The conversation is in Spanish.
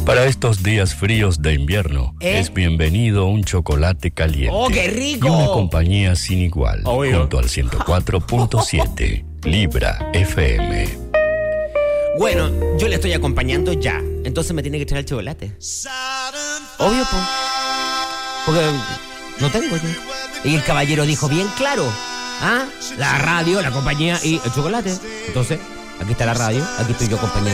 Para estos días fríos de invierno, es bienvenido un chocolate caliente. ¡Oh, qué rico! Y una compañía sin igual, junto al 104.7 Libra FM. Bueno, yo le estoy acompañando ya, entonces me tiene que traer el chocolate. Obvio, pues. Porque no tengo yo. Y el caballero dijo bien claro. ¿Ah? La radio, la compañía y el chocolate. Entonces, aquí está la radio, aquí estoy yo acompañando.